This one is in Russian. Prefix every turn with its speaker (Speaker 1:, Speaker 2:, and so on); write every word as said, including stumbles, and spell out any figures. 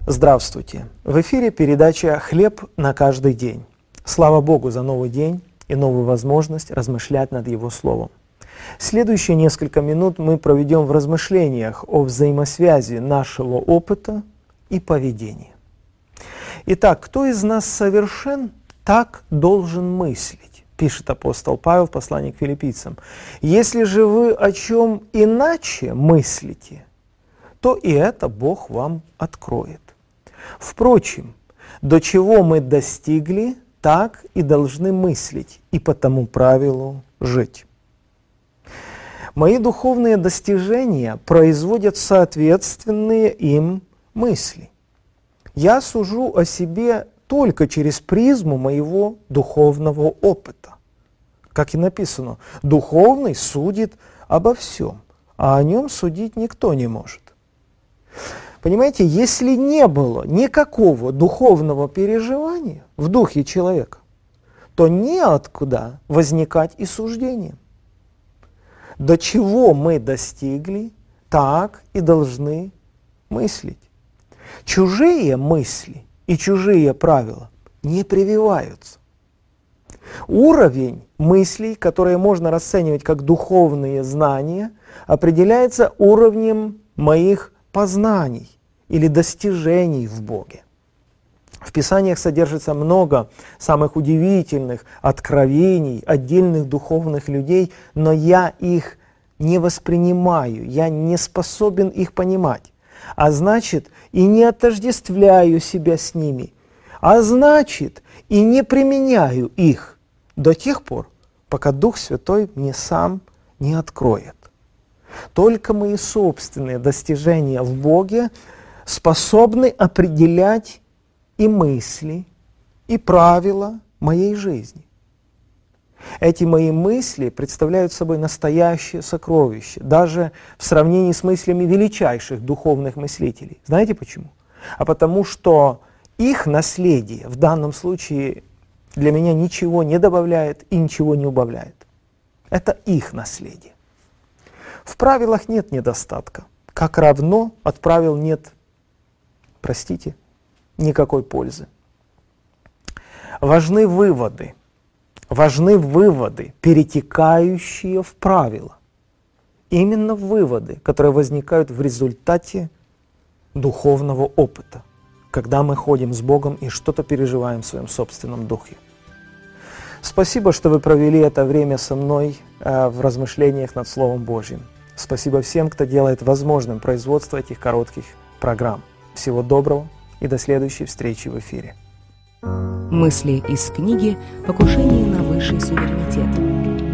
Speaker 1: Здравствуйте! В эфире передача «Хлеб на каждый день». Слава Богу за новый день и новую возможность размышлять над Его Словом. Следующие несколько минут мы проведем в размышлениях о взаимосвязи нашего опыта и поведения. Итак, кто из нас совершен, так должен мыслить, пишет апостол Павел в послании к филиппийцам. Если же вы о чем иначе мыслите, то и это Бог вам откроет. Впрочем, до чего мы достигли, так и должны мыслить, и по тому правилу жить. Мои духовные достижения производят соответственные им мысли. Я сужу о себе только через призму моего духовного опыта. Как и написано, духовный судит обо всем, а о нем судить никто не может. Понимаете, если не было никакого духовного переживания в духе человека, то неоткуда возникать и суждение. До чего мы достигли, так и должны мыслить. Чужие мысли и чужие правила не прививаются. Уровень мыслей, которые можно расценивать как духовные знания, определяется уровнем моих познаний или достижений в Боге. В Писаниях содержится много самых удивительных откровений отдельных духовных людей, но я их не воспринимаю, я не способен их понимать, а значит и не отождествляю себя с ними, а значит и не применяю их до тех пор, пока Дух Святой мне сам не откроет. Только мои собственные достижения в Боге способны определять и мысли, и правила моей жизни. Эти мои мысли представляют собой настоящее сокровище, даже в сравнении с мыслями величайших духовных мыслителей. Знаете почему? А потому что их наследие в данном случае для меня ничего не добавляет и ничего не убавляет. Это их наследие. В правилах нет недостатка, как равно от правил нет, простите, никакой пользы. Важны выводы, важны выводы, перетекающие в правила. Именно выводы, которые возникают в результате духовного опыта, когда мы ходим с Богом и что-то переживаем в своем собственном духе. Спасибо, что вы провели это время со мной э, в размышлениях над Словом Божьим. Спасибо всем, кто делает возможным производство этих коротких программ. Всего доброго и до следующей встречи в эфире.
Speaker 2: Мысли из книги «Покушение на высший суверенитет».